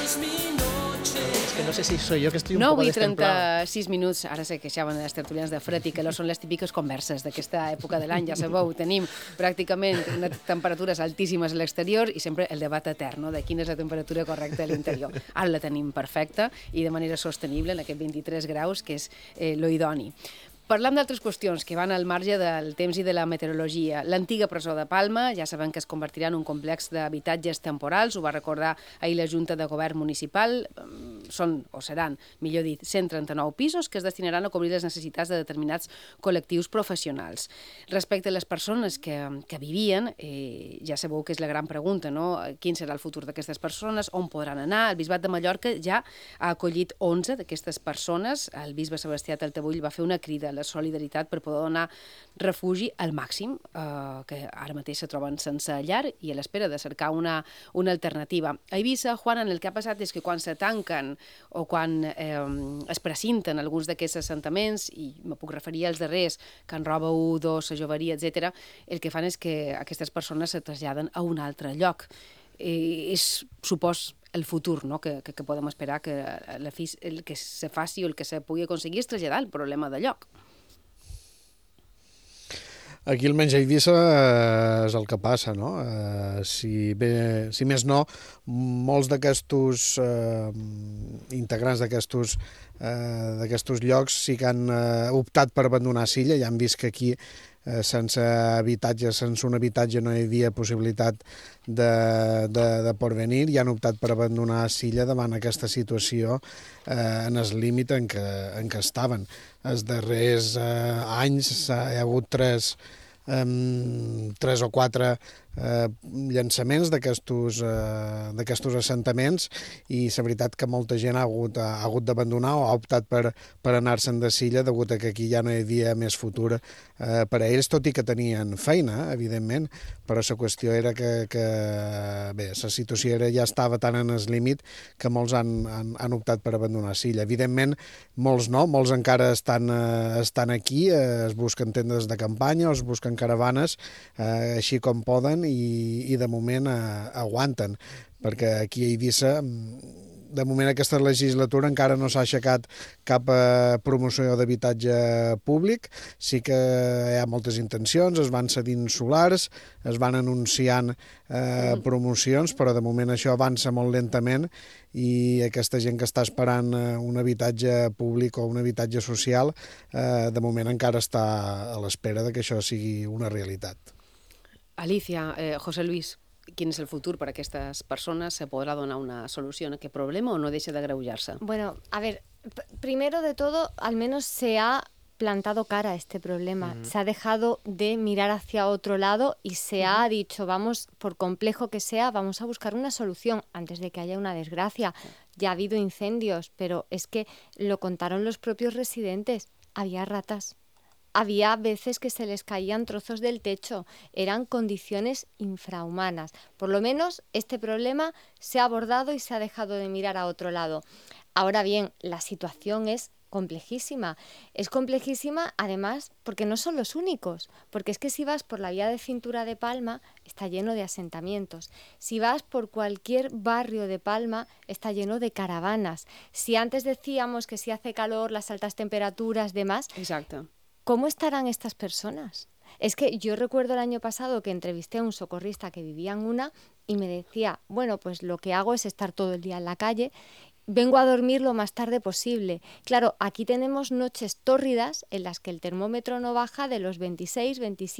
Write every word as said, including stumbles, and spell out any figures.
Es que no sé si soy yo que estoy un nou poco i destemplado. trenta-sis minuts, ara se queixaven les tertulians de fred i que no són les típiques converses d'aquesta època de l'any, ja sabeu, tenim pràcticament unes temperatures altíssimes a l'exterior i sempre el debat etern, no?, de quina és la temperatura correcta a l'interior. Ara la tenim perfecta i de manera sostenible en aquest vint-i-tres graus, que és eh, lo idoni. Parlam d'altres qüestions que van al marge del temps i de la meteorologia. L'antiga presó de Palma, ja sabem que es convertirà en un complex d'habitatges temporals, ho va recordar ahir la Junta de Govern Municipal. Són, o seran, millor dit, cent trenta-nou pisos que es destinaran a cobrir les necessitats de determinats col·lectius professionals. Respecte a les persones que, que vivien, eh, ja sabeu que és la gran pregunta, no? Quin serà el futur d'aquestes persones, on podran anar? El Bisbat de Mallorca ja ha acollit onze d'aquestes persones. El bisbe Sebastià Taltabull va fer una crida a la solidaritat per poder donar refugi al màxim, eh, que ara mateix se troben sense llar i a l'espera de cercar una, una alternativa. A Eivissa, Juan, el que ha passat és que quan se tanquen o quan eh, es precinten alguns d'aquests assentaments, i me puc referir als darrers, Can Roba u, dos, La Joveria, etcètera, el que fan és que aquestes persones se traslladen a un altre lloc. Eh, és, supos, el futur, no?, que, que, que podem esperar que la fi, el que se faci o el que se pugui aconseguir és traslladar el problema de lloc. Aquí almenys a Eivissa eh, és el que passa, no? Eh, si, bé, si més no, molts d'aquests eh, integrants d'aquests eh, d'aquests llocs sí que han eh, optat per abandonar Silla, ja han vist que aquí eh, sense habitatge, sense un habitatge no hi havia possibilitat de, de, de porvenir, i han optat per abandonar Silla davant aquesta situació eh, en el límit en què, en què estaven. Els darrers eh, anys hi ha hagut tres, eh, tres o quatre eh, llançaments d'aquests eh, d'aquests assentaments, i la veritat que molta gent ha hagut, ha hagut d'abandonar o ha optat per, per anar-se'n de Silla degut a que aquí ja no hi havia més futur eh, per a ells, tot i que tenien feina, evidentment, però la qüestió era que, que bé, la situació era, ja estava tan en el límit que molts han, han, han optat per abandonar Silla. Evidentment, molts no, molts encara estan, eh, estan aquí, eh, es busquen tendes de campanya, es busquen caravanes, eh, així com poden, i, i de moment eh, aguanten, perquè aquí a Eivissa, de moment aquesta legislatura encara no s'ha aixecat cap eh, promoció d'habitatge públic. Sí que hi ha moltes intencions, es van cedint solars, es van anunciant eh, promocions, però de moment això avança molt lentament, i aquesta gent que està esperant eh, un habitatge públic o un habitatge social, eh, de moment encara està a l'espera de que això sigui una realitat. Alicia, eh, José Luis, quin és el futur per a aquestes persones? ¿Se podrá donar una solución a aquest problema o no deixa d'agreujar-se? Bueno, a ver, primero de todo, al menos se ha plantado cara a este problema. Uh-huh. Se ha dejado de mirar hacia otro lado y se uh-huh. ha dicho, vamos, por complejo que sea, vamos a buscar una solución antes de que haya una desgracia. Ya ha habido incendios, pero es que lo contaron los propios residentes. Había ratas. Había veces que se les caían trozos del techo, eran condiciones infrahumanas. Por lo menos este problema se ha abordado y se ha dejado de mirar a otro lado. Ahora bien, la situación es complejísima. Es complejísima además porque no son los únicos, porque es que si vas por la vía de cintura de Palma está lleno de asentamientos. Si vas por cualquier barrio de Palma está lleno de caravanas. Si antes decíamos que si hace calor, las altas temperaturas, demás... Exacto. ¿Cómo estarán estas personas? Es que yo recuerdo el año pasado que entrevisté a un socorrista que vivía en una y me decía, bueno, pues lo que hago es estar todo el día en la calle, vengo a dormir lo más tarde posible. Claro, aquí tenemos noches tórridas en las que el termómetro no baja de los veintiséis, veintisiete